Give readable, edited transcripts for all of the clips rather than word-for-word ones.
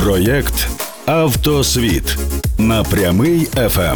Проєкт «Автосвіт» на Прямий ФМ.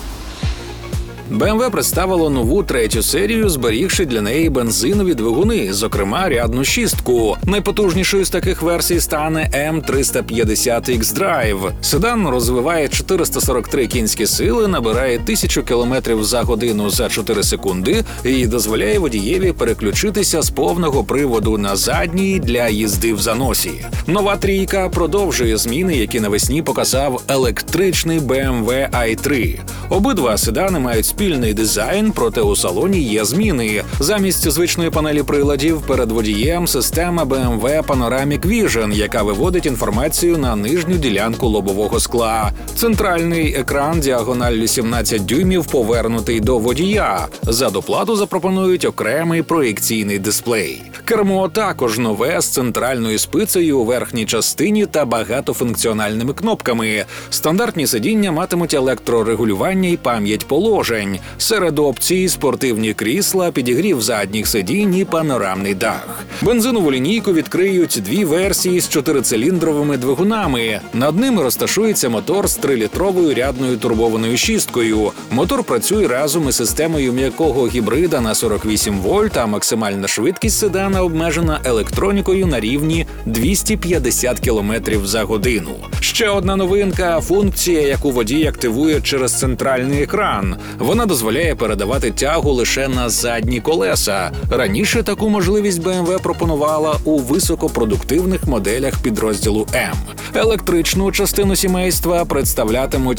BMW представило нову третю серію, зберігши для неї бензинові двигуни, зокрема рядну шістку. Найпотужнішою з таких версій стане M350 X-Drive. Седан розвиває 443 кінські сили, набирає 1000 км за годину за 4 секунди і дозволяє водієві переключитися з повного приводу на задній для їзди в заносі. Нова трійка продовжує зміни, які навесні показав електричний BMW i3. Обидва седани мають спільний дизайн, проте у салоні є зміни. Замість звичної панелі приладів перед водієм система BMW Panoramic Vision, яка виводить інформацію на нижню ділянку лобового скла. Центральний екран діагоналлю 17 дюймів повернутий до водія. За доплату запропонують окремий проєкційний дисплей. Кермо також нове з центральною спицею у верхній частині та багатофункціональними кнопками. Стандартні сидіння матимуть електрорегулювання і пам'ять положень. Серед опцій – спортивні крісла, підігрів задніх сидінь і панорамний дах. Бензинову лінійку відкриють дві версії з 4-циліндровими двигунами. Над ними розташується мотор з 3-літровою рядною турбованою шісткою. Мотор працює разом із системою м'якого гібрида на 48 вольт, а максимальна швидкість седана обмежена електронікою на рівні 250 км за годину. Ще одна новинка – функція, яку водій активує через центральний екран. Вона дозволяє передавати тягу лише на задні колеса. Раніше таку можливість BMW пропонувала у високопродуктивних моделях підрозділу M. Електричну частину сімейства представлятимуть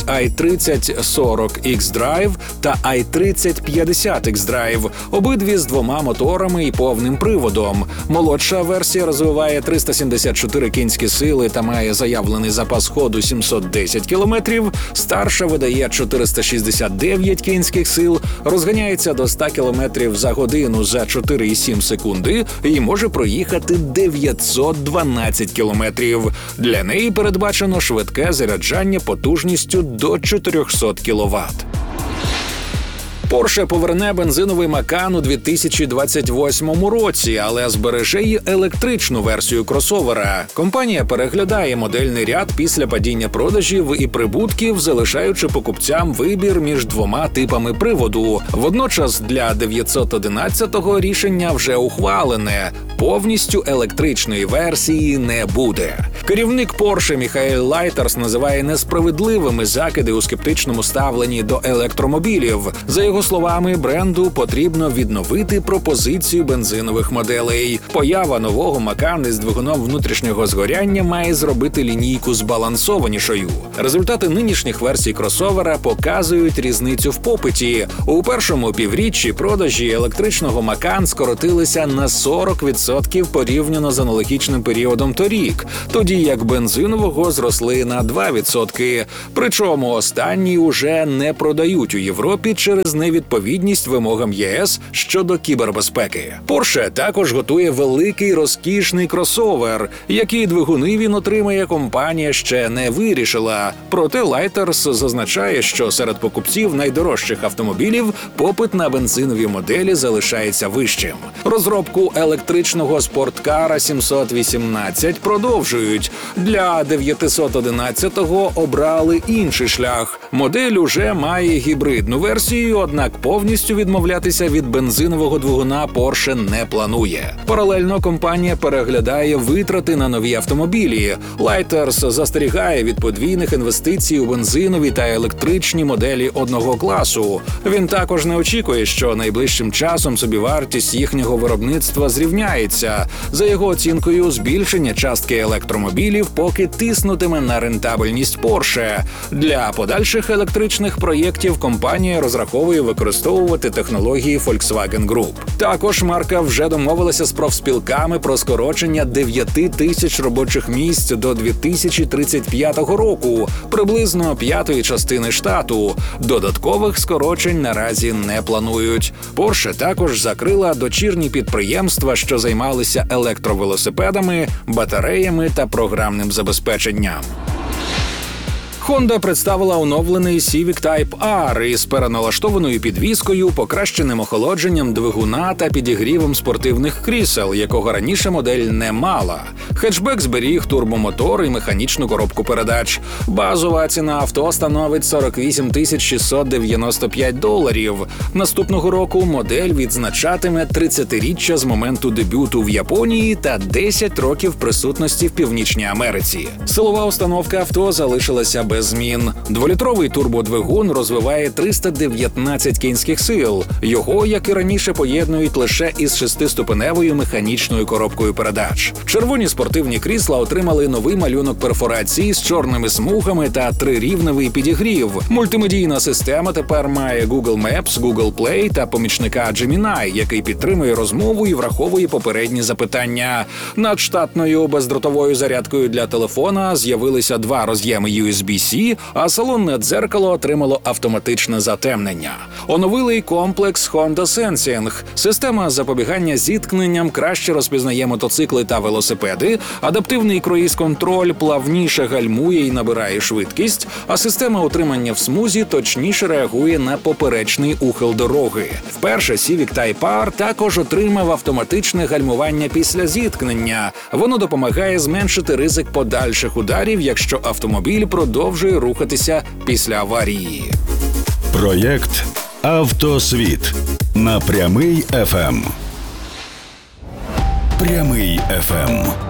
i3040 X-Drive та i3050 X-Drive, обидві з двома моторами і повним приводом. Молодша версія розвиває 374 кінські сили та має заявлений запас ходу 710 км, старша видає 469 кінських сил, розганяється до 100 км за годину за 4,7 секунди і може проїхати 912 км. Для неї передбачено швидке заряджання потужністю до 400 кВт. Porsche поверне бензиновий Macan у 2028 році, але збереже й електричну версію кросовера. Компанія переглядає модельний ряд після падіння продажів і прибутків, залишаючи покупцям вибір між двома типами приводу. Водночас для 911-го рішення вже ухвалене. Повністю електричної версії не буде. Керівник Porsche Міхаель Лайтерс називає несправедливими закиди у скептичному ставленні до електромобілів. За його словами, бренду потрібно відновити пропозицію бензинових моделей. Поява нового Macan із двигуном внутрішнього згоряння має зробити лінійку збалансованішою. Результати нинішніх версій кросовера показують різницю в попиті. У першому півріччі продажі електричного Macan скоротилися на 40% порівняно з аналогічним періодом торік, тоді як бензинового зросли на 2%. Причому останні уже не продають у Європі через невідповідність вимогам ЄС щодо кібербезпеки. Porsche також готує великий розкішний кросовер. Які двигуни він отримає, компанія ще не вирішила. Проте Лайтерс зазначає, що серед покупців найдорожчих автомобілів попит на бензинові моделі залишається вищим. Розробку електричного спорткара 718 продовжують. Для 911-го обрали інший шлях. Модель уже має гібридну версію, однак повністю відмовлятися від бензинового двигуна Porsche не планує. Паралельно компанія переглядає витрати на нові автомобілі. Лайтерс застерігає від подвійних інвестицій у бензинові та електричні моделі одного класу. Він також не очікує, що найближчим часом собівартість їхнього виробництва зрівняється. За його оцінкою, збільшення частки електромобілів поки тиснутиме на рентабельність Porsche. Для подальших електричних проєктів компанія розраховує використовувати технології Volkswagen Group. Також марка вже домовилася з профспілками про скорочення 9000 робочих місць до 2035 року, приблизно п'ятої частини штату. Додаткових скорочень наразі не планують. Porsche також закрила дочірні підприємства, що займалися електровелосипедами, батареями та програмним забезпеченням. Honda представила оновлений Civic Type-R із переналаштованою підвіскою, покращеним охолодженням двигуна та підігрівом спортивних крісел, якого раніше модель не мала. Хетчбек зберіг турбомотор і механічну коробку передач. Базова ціна авто становить $48 695. Наступного року модель відзначатиме 30-річчя з моменту дебюту в Японії та 10 років присутності в Північній Америці. Силова установка авто залишилася без змін. 2-літровий турбодвигун розвиває 319 кінських сил. Його, як і раніше, поєднують лише із 6-ступеневою механічною коробкою передач. Червоні спортивні крісла отримали новий малюнок перфорації з чорними смугами та 3-рівневий підігрів. Мультимедійна система тепер має Google Maps, Google Play та помічника Gemini, який підтримує розмову і враховує попередні запитання. Над штатною бездротовою зарядкою для телефона з'явилися 2 роз'єми USB-C, а салонне дзеркало отримало автоматичне затемнення. Оновили й комплекс Honda Sensing. Система запобігання зіткненням краще розпізнає мотоцикли та велосипеди, адаптивний круїз-контроль плавніше гальмує і набирає швидкість, а система утримання в смузі точніше реагує на поперечний ухил дороги. Вперше Civic Type-R також отримав автоматичне гальмування після зіткнення. Воно допомагає зменшити ризик подальших ударів, якщо автомобіль продовжує рухатися після аварії. Проєкт «Автосвіт» на Прямий ФМ. Прямий ФМ.